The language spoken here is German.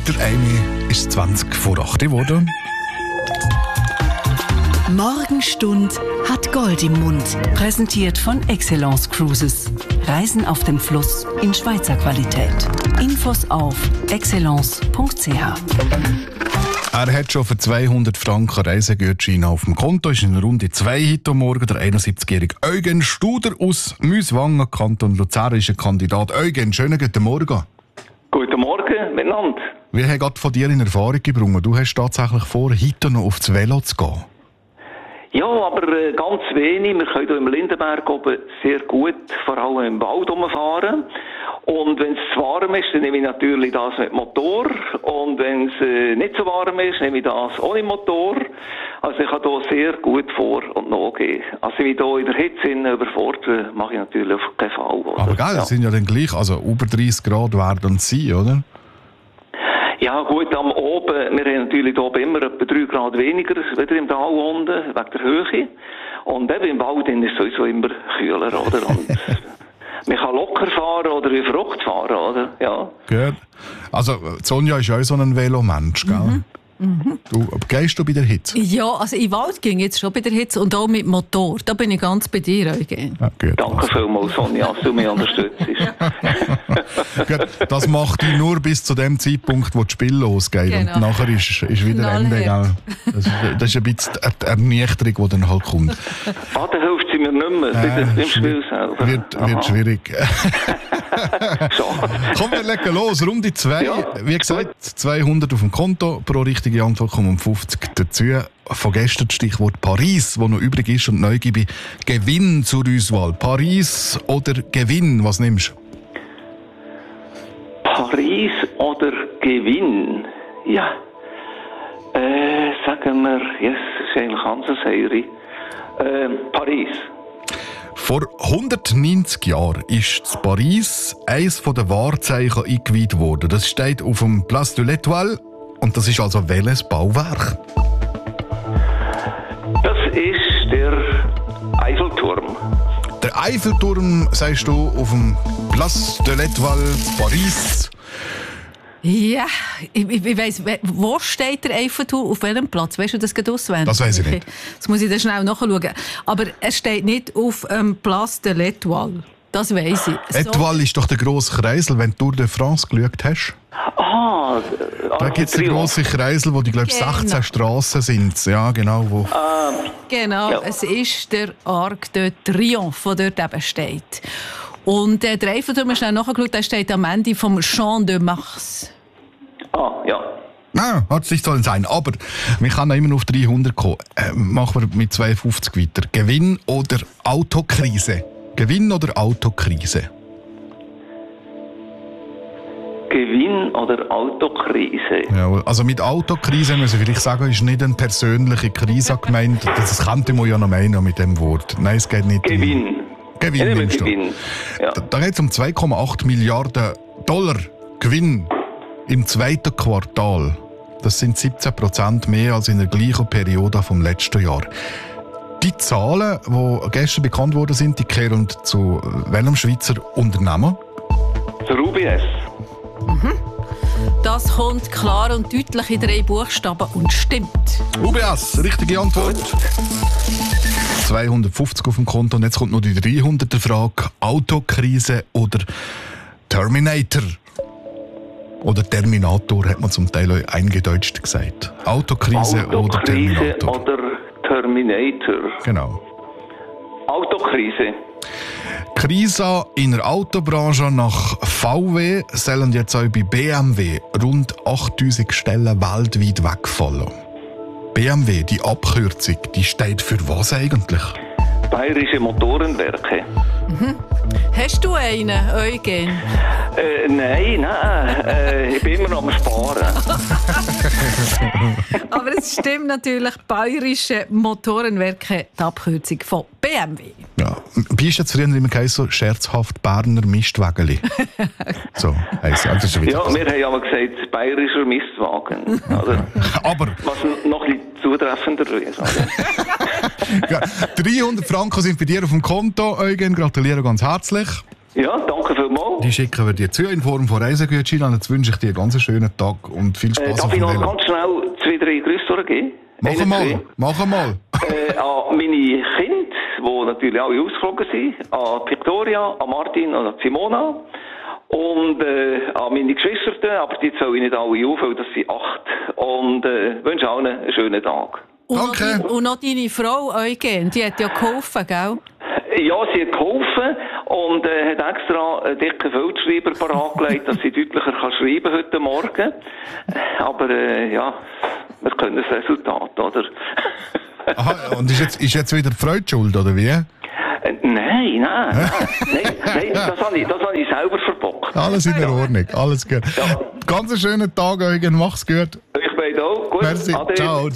Mit der Amy ist 20 vor 8 geworden. Morgenstund hat Gold im Mund. Präsentiert von Excellence Cruises. Reisen auf dem Fluss in Schweizer Qualität. Infos auf excellence.ch. Er hat schon für 200 Franken Reisegutscheine auf dem Konto. Ist in Runde 2 heute Morgen der 71-jährige Eugen Studer aus Müswangen, Kanton Luzern, ist ein Kandidat. Eugen, schönen guten Morgen. Guten Morgen miteinander. Wir haben gerade von dir in Erfahrung gebracht. Du hast tatsächlich vor, heute noch aufs Velo zu gehen. Ja, aber ganz wenig. Wir können hier im Lindenberg oben sehr gut, vor allem im Wald rumfahren. Und wenn es zu warm ist, dann nehme ich natürlich das mit Motor. Und wenn es nicht so warm ist, nehme ich das ohne Motor. Also ich kann hier sehr gut vor- und nachgehen. Also wie hier in der Hitze überfordern, mache ich natürlich auf keinen Fall. Oder? Aber geil, das sind ja dann gleich, also über 30 Grad werden es sein, oder? Ja gut, am Oben, wir haben natürlich hier oben immer etwa 3 Grad weniger wieder im Tal unten, wegen der Höhe. Und eben im Wald ist es sowieso immer kühler, oder? Und man kann locker fahren oder wie verrückt fahren, oder? Ja. Gut. Also Sonja ist ja auch so ein Velomensch, gell? Du, gehst du bei der Hitze? Ja, also in den Wald ging jetzt schon bei der Hitze und auch mit Motor. Da bin ich ganz bei dir, Eugen. Ja, gut. Danke vielmals, Sonja, dass du mich unterstützt. Gut, das macht dich nur bis zu dem Zeitpunkt, wo das Spiel losgeht. Genau. Und nachher ist wieder Ende. Gell? Das ist ein bisschen die Ernüchterung, die dann halt kommt. Ah, dann hilft sie mir nicht mehr, beim Spiel selber. Wird schwierig. Schade. Komm, wir legen los. Runde 2. Ja. Wie gesagt, 200 auf dem Konto. Pro richtige Antwort kommen um 50 dazu. Von gestern das Stichwort Paris, das noch übrig ist. Und neu gebe ich Gewinn zur Auswahl. Paris oder Gewinn? Was nimmst du? Paris oder Gewinn? Ja. Sagen wir, yes, das ist eigentlich Hansa-Serie. Paris. Vor 190 Jahren ist in Paris eines der Wahrzeichen eingeweiht worden. Das steht auf dem Place de l'Étoile. Und das ist also welches Bauwerk? Das ist der Eiffelturm. Der Eiffelturm, sagst du, auf dem Place de l'Étoile Paris. Ja, ich weiss, wo steht der Eiffelturm? Auf welchem Platz? Weißt du das gerade auswendig? Das weiss ich nicht. Das muss ich dann schnell nachschauen. Aber er steht nicht auf Place de l'Étoile. Das weiss ich. Étoile ist doch der grosse Kreisel, wenn du Tour de France geschaut hast. Ah, Da gibt es den grossen Kreisel, wo die, glaube ich, 16 Strassen sind. Ja, genau. Wo. Genau, Ja. es ist der Arc de Triomphe, der dort eben steht. Und der Eiffelturm, wir schnell nachgeschaut, der steht am Ende vom Champ de Mars. Ah, ja. Nein, hat es nicht sollen sein. Aber wir können immer noch auf 300 kommen. Machen wir mit 52 weiter. Gewinn oder Autokrise? Gewinn oder Autokrise? Gewinn oder Autokrise? Ja, also mit Autokrise müssen wir vielleicht sagen, ist nicht eine persönliche Krise gemeint. Das könnte man ja noch meinen mit dem Wort. Nein, es geht nicht. Gewinn. Gewinn Ja, nimmst du. Gewinn. Ja. Da geht es um 2,8 Milliarden Dollar Gewinn im zweiten Quartal. Das sind 17% mehr als in der gleichen Periode vom letzten Jahr. Die Zahlen, die gestern bekannt worden sind, die kehren zu welchem Schweizer Unternehmen? Der UBS. Das kommt klar und deutlich in 3 Buchstaben und stimmt. UBS, richtige Antwort. 250 auf dem Konto und jetzt kommt noch die 300er Frage. Autokrise oder Terminator? Oder Terminator, hat man zum Teil auch eingedeutscht gesagt. Autokrise oder Terminator? Oder Terminator. Genau. Autokrise. Krise in der Autobranche nach VW sollen jetzt auch bei BMW rund 8000 Stellen weltweit wegfallen. BMW, die Abkürzung, die steht für was eigentlich? Bayerische Motorenwerke. Hast du einen, Eugen? Nein. Ich bin immer noch am Sparen. Aber es stimmt natürlich, Bayerische Motorenwerke, die Abkürzung von BMW. Ja, wie ist jetzt früher immer geheißen, so scherzhaft Berner Mistwägeli? So heisst es. Das ist wieder Ja, wir haben aber gesagt, bayerischer Mistwagen. Oder? Aber Was noch ein bisschen zutreffender ist. Oder? ja, 300 Franken sind bei dir auf dem Konto, Eugen. Gratuliere ganz herzlich. Ja, danke vielmals. mal. Die schicken wir dir zu in Form von Reisegutscheinen. Jetzt wünsche ich dir einen ganz schönen Tag und viel Spaß Darf auf ich dem noch Velo. ganz schnell 2-3 Grüße durchgeben? Mach mal. An meine Kinder, die natürlich alle ausgeflogen sind, an Victoria, an Martin und an Simona und an meine Geschwister, aber die zähle ich nicht alle auf, weil das sind 8 und wünsche allen einen schönen Tag. Danke. Und noch deine Frau, Eugen, die hat ja geholfen, gell? Ja, sie hat geholfen und hat extra einen dicken Feldschreiber parat gelegt, dass sie deutlicher kann schreiben heute Morgen. Aber ja, wir können das Resultat, oder? Aha, und ist jetzt wieder die Freude schuld, oder wie? Nein, das habe ich selber verbockt. Alles in Ordnung, alles gut. Ja. Ganz einen schönen Tag, Eugen, mach's gut. Ich beide auch. Gut, Merci, ade. ciao.